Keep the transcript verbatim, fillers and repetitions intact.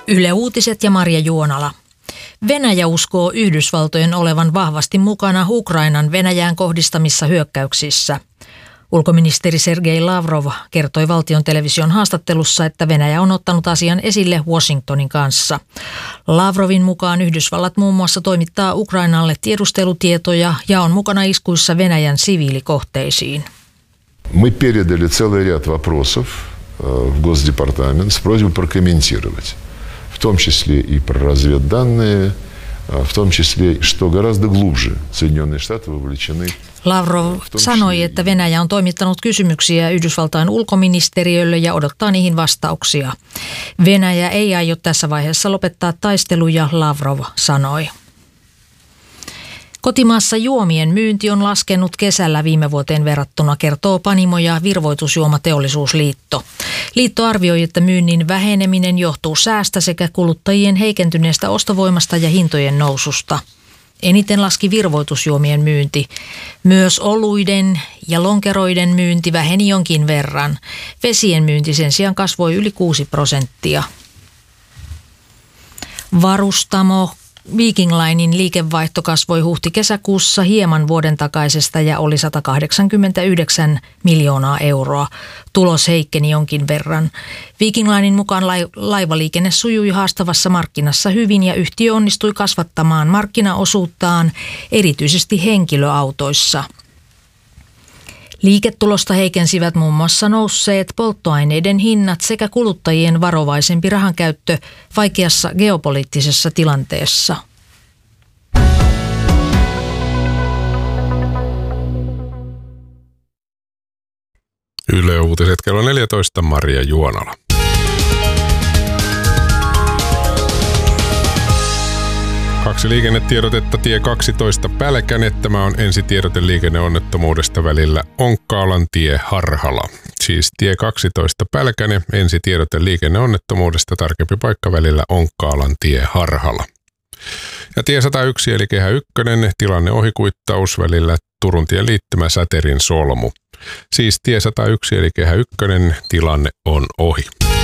Yle Uutiset ja Marja Juonala. Venäjä uskoo Yhdysvaltojen olevan vahvasti mukana Ukrainan Venäjään kohdistamissa hyökkäyksissä. Ulkoministeri Sergei Lavrov kertoi valtion television haastattelussa, että Venäjä on ottanut asian esille Washingtonin kanssa. Lavrovin mukaan Yhdysvallat muun muassa toimittaa Ukrainalle tiedustelutietoja ja on mukana iskuissa Venäjän siviilikohteisiin. Мы передали целый ряд вопросов в Госдепартамент с просьбой прокомментировать, в том числе и про разведданные, в том числе, что гораздо глубже Соединенные Штаты вовлечены. Lavrov sanoi, että Venäjä on toimittanut kysymyksiä Yhdysvaltain ulkoministeriölle ja odottaa niihin vastauksia. Venäjä ei aio tässä vaiheessa lopettaa taisteluja, Lavrov sanoi. Kotimaassa juomien myynti on laskenut kesällä viime vuoteen verrattuna, kertoo Panimo- ja Virvoitusjuomateollisuusliitto. Liitto arvioi, että myynnin väheneminen johtuu säästä sekä kuluttajien heikentyneestä ostovoimasta ja hintojen noususta. Eniten laski virvoitusjuomien myynti. Myös oluiden ja lonkeroiden myynti väheni jonkin verran. Vesien myynti sen sijaan kasvoi yli kuusi prosenttia. Varustamo Viking Linen liikevaihto kasvoi huhti-kesäkuussa hieman vuoden takaisesta ja oli sata kahdeksankymmentäyhdeksän miljoonaa euroa. Tulos heikkeni jonkin verran. Viking Linen mukaan laivaliikenne sujui haastavassa markkinassa hyvin ja yhtiö onnistui kasvattamaan markkinaosuuttaan erityisesti henkilöautoissa. Liiketulosta heikensivät muun muassa nousseet polttoaineiden hinnat sekä kuluttajien varovaisempi rahankäyttö vaikeassa geopoliittisessa tilanteessa. Yle Uutiset kello neljätoista, Marja Juonala. Kaksi liikennetiedotetta tie kaksitoista Pälkäne. Tämä on ensitiedote liikenneonnettomuudesta välillä Onkkaalan tie Harhala. Siis tie kaksitoista Pälkäne, ensitiedote liikenneonnettomuudesta, tarkempi paikka välillä Onkkaalan tie Harhala. Ja tie sata yksi eli kehä ykkönen, tilanne ohikuittaus välillä Turuntien liittymä Säterin solmu. Siis tie sata yksi eli kehä ykkönen, tilanne on ohi.